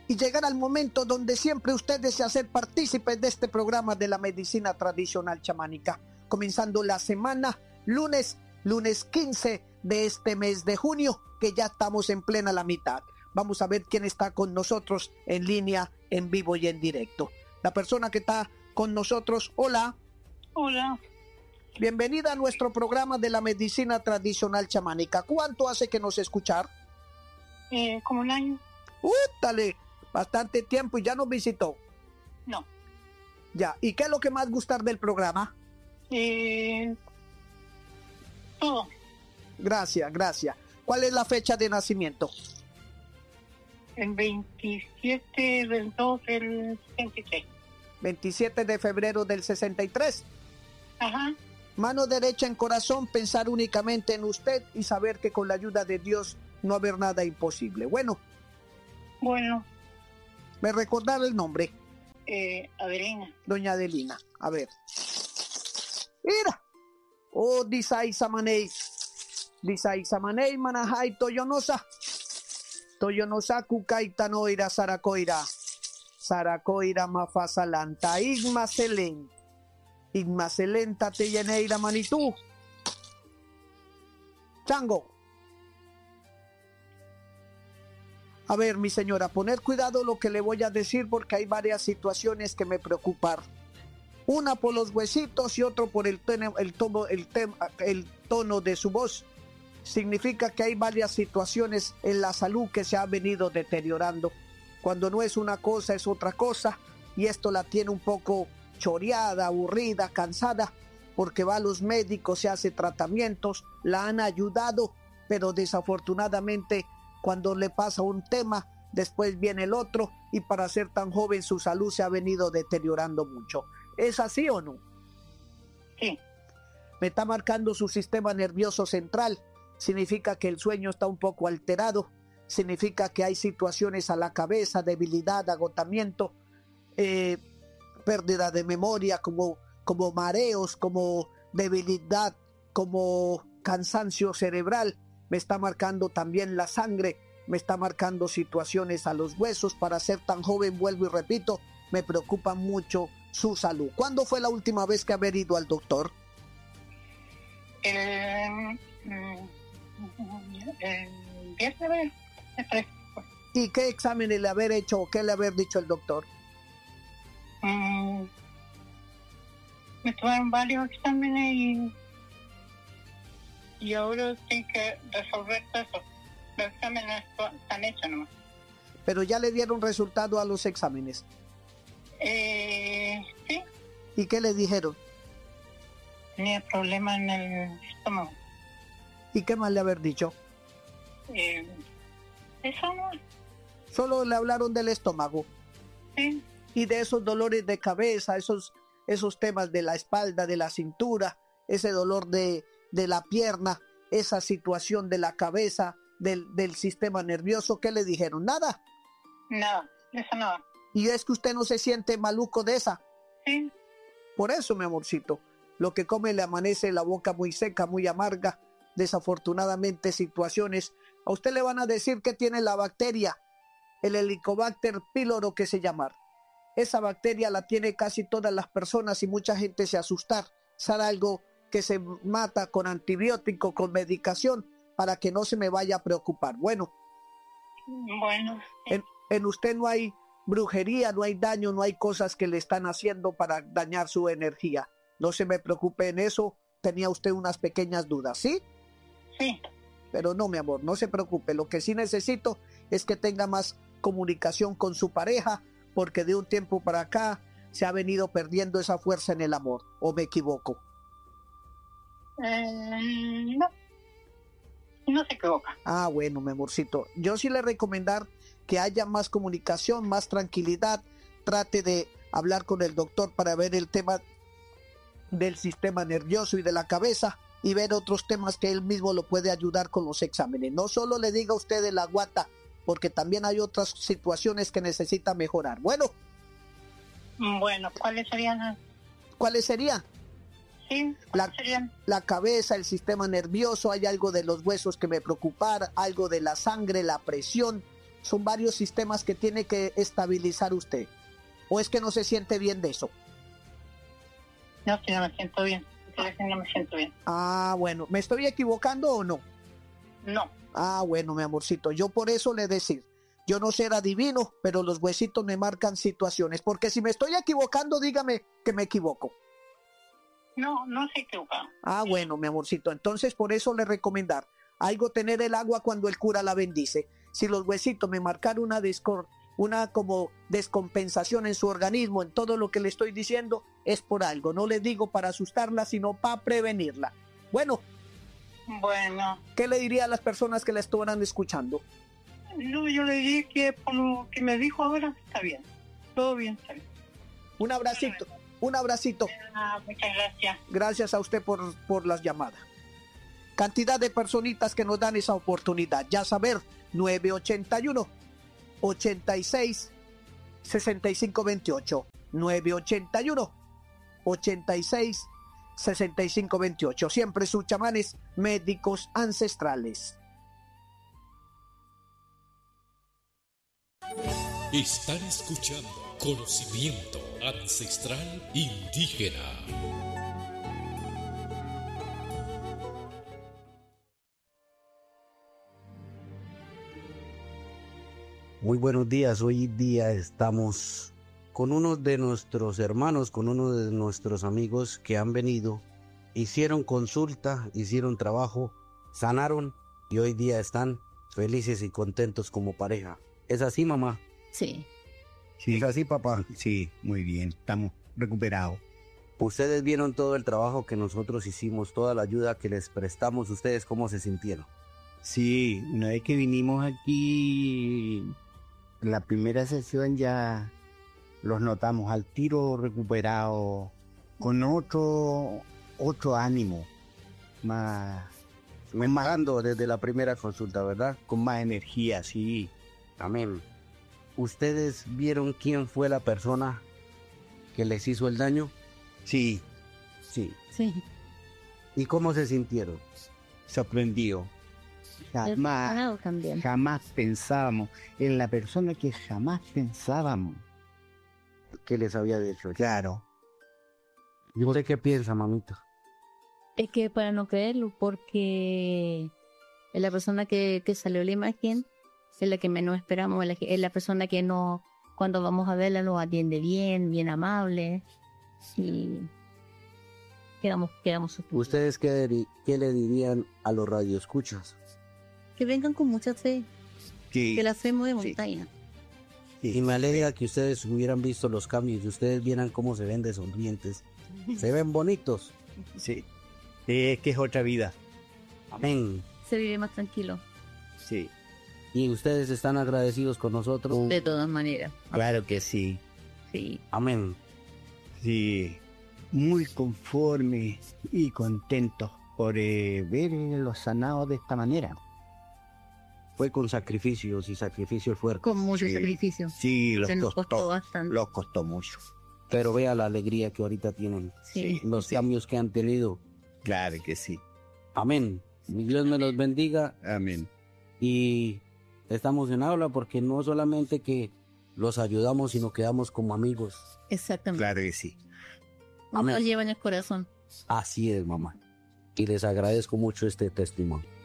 y llegar al momento donde siempre usted desea ser partícipe de este programa de la medicina tradicional chamánica. Comenzando la semana, lunes 15 de este mes de junio, que ya estamos en plena la mitad. Vamos a ver quién está con nosotros en línea, en vivo y en directo. La persona que está con nosotros, hola. Hola. Bienvenida a nuestro programa de la medicina tradicional chamánica. ¿Cuánto hace que nos escuchar? Como un año. Dale, bastante tiempo y ya nos visitó. No. Ya, ¿y qué es lo que más gustar del programa? Todo. Gracias. ¿Cuál es la fecha de nacimiento? El 27 del 2 del 63. 27 de febrero del 63. Ajá. Mano derecha en corazón, pensar únicamente en usted y saber que con la ayuda de Dios no haber nada imposible. Bueno. ¿Me recordar el nombre? Adelina. Doña Adelina. A ver. Mira. Oh, Disay Samaney. Disay Samaney, Manajay, Toyonosa. Toyonosa, Kukaitanoira, Saracoira. Saracoira, Mafasalanta. Igmaselen. Igmaselen, Tateyeneira, Manitú. Chango. A ver, mi señora, poner cuidado lo que le voy a decir porque hay varias situaciones que me preocupan. Una por los huesitos y otro por el tono de su voz. Significa que hay varias situaciones en la salud que se ha venido deteriorando. Cuando no es una cosa, es otra cosa. Y esto la tiene un poco choreada, aburrida, cansada, porque va a los médicos, se hace tratamientos, la han ayudado, pero desafortunadamente cuando le pasa un tema, después viene el otro, y para ser tan joven su salud se ha venido deteriorando mucho. ¿Es así o no? Sí. Me está marcando su sistema nervioso central. Significa que el sueño está un poco alterado. Significa que hay situaciones a la cabeza, debilidad, agotamiento, pérdida de memoria, como mareos, como debilidad, como cansancio cerebral. Me está marcando también la sangre. Me está marcando situaciones a los huesos. Para ser tan joven, vuelvo y repito, me preocupa mucho su salud. ¿Cuándo fue la última vez que haber ido al doctor? El viernes. ¿Y qué exámenes le haber hecho o qué le haber dicho el doctor? Me tomaron varios exámenes y ahora tengo que resolver todo eso. Los exámenes están hechos nomás. Pero ya le dieron resultado a los exámenes. Sí. ¿Y qué le dijeron? Tenía problemas en el estómago. ¿Y qué más le haber dicho? Eso no. Solo le hablaron del estómago. Sí. Y de esos dolores de cabeza, esos temas de la espalda, de la cintura, ese dolor de la pierna, esa situación de la cabeza, del sistema nervioso, ¿qué le dijeron? ¿Nada? Nada, eso no. ¿Y es que usted no se siente maluco de esa? Sí. Por eso, mi amorcito, lo que come le amanece la boca muy seca, muy amarga. Desafortunadamente, situaciones. A usted le van a decir que tiene la bacteria, el Helicobacter pylori que se llama. Esa bacteria la tiene casi todas las personas y mucha gente se asusta. Será algo que se mata con antibiótico, con medicación, para que no se me vaya a preocupar. Bueno. Sí. En usted no hay brujería, no hay daño, no hay cosas que le están haciendo para dañar su energía. No se me preocupe en eso. Tenía usted unas pequeñas dudas, ¿sí? Sí. Pero no, mi amor, no se preocupe. Lo que sí necesito es que tenga más comunicación con su pareja, porque de un tiempo para acá se ha venido perdiendo esa fuerza en el amor. ¿O me equivoco? No se equivoca. Ah, bueno, mi amorcito. Yo sí le recomendar que haya más comunicación, más tranquilidad. Trate de hablar con el doctor para ver el tema del sistema nervioso y de la cabeza y ver otros temas que él mismo lo puede ayudar con los exámenes. No solo le diga a usted de la guata, porque también hay otras situaciones que necesita mejorar. Bueno, ¿cuáles serían? ¿Cuáles serían? Sí, la cabeza, el sistema nervioso, hay algo de los huesos que me preocupara, algo de la sangre, la presión, Son varios sistemas que tiene que estabilizar usted. ¿O es que no se siente bien de eso? No, si no me siento bien. No me siento bien. Ah, bueno. ¿Me estoy equivocando o no? No. Ah, bueno, mi amorcito. Yo por eso le decir, yo no será adivino, pero los huesitos me marcan situaciones. Porque si me estoy equivocando, dígame que me equivoco. No, no se equivocado. Ah, bueno, mi amorcito. Entonces, por eso le recomendar algo tener el agua cuando el cura la bendice. Si los huesitos me marcaron una como descompensación en su organismo, en todo lo que le estoy diciendo, es por algo. No le digo para asustarla, sino para prevenirla. Bueno, ¿qué le diría a las personas que la estuvieran escuchando? No, yo le dije que por lo que me dijo ahora está bien. Todo bien, está bien. Un abracito, un abracito. Muchas gracias. Gracias a usted por las llamadas. Cantidad de personitas que nos dan esa oportunidad. Ya saber, 981 86 65 28. 981 86 65 28. Siempre sus chamanes médicos ancestrales. Están escuchando Conocimiento Ancestral Indígena. Muy buenos días, hoy día estamos con uno de nuestros hermanos, con uno de nuestros amigos que han venido, hicieron consulta, hicieron trabajo, sanaron y hoy día están felices y contentos como pareja. ¿Es así, mamá? Sí. Sí. ¿Es así, papá? Sí, muy bien, estamos recuperados. Ustedes vieron todo el trabajo que nosotros hicimos, toda la ayuda que les prestamos, ¿ustedes cómo se sintieron? Sí, una vez que vinimos aquí, la primera sesión ya los notamos al tiro recuperados, con otro ánimo, Mejorando desde la primera consulta, ¿verdad? con más energía, sí. Amén. ¿Ustedes vieron quién fue la persona que les hizo el daño? Sí, Sí. Sí. ¿Y cómo se sintieron? sorprendido. Jamás, También. jamás pensábamos en la persona que jamás pensábamos. ¿Qué les había dicho? Claro, ¿Y usted qué piensa, mamita? Es que para no creerlo, porque es la persona que salió la imagen, es la que menos esperamos, es la persona que no, cuando vamos a verla nos atiende bien, bien amable, y quedamos sorprendidos. ¿Ustedes qué le dirían a los radioescuchas? Que vengan con mucha fe, sí, que la fe mueve Sí. montaña. Y me alegra que ustedes hubieran visto los cambios y ustedes vieran cómo se ven de sonrientes. Se ven bonitos. sí. Es que es otra vida. Amén. Se vive más tranquilo, Sí, Y ustedes están agradecidos con nosotros. de todas maneras. claro que sí. Sí. Amén. Sí, muy conforme y contento por ver los sanados de esta manera. Fue con sacrificios y sacrificios fuertes. Con mucho Sí. sacrificio. Sí, Se nos costó bastante. los costó mucho. Pero vea la alegría que ahorita tienen. Sí. Los Sí. cambios que han tenido. Claro que sí. Amén. Dios me los bendiga. Amén. Y estamos en habla porque no solamente que los ayudamos, sino quedamos como amigos. Exactamente. Claro que sí. Uno Amén. lo lleva en el corazón. Así es, mamá. Y les agradezco mucho este testimonio.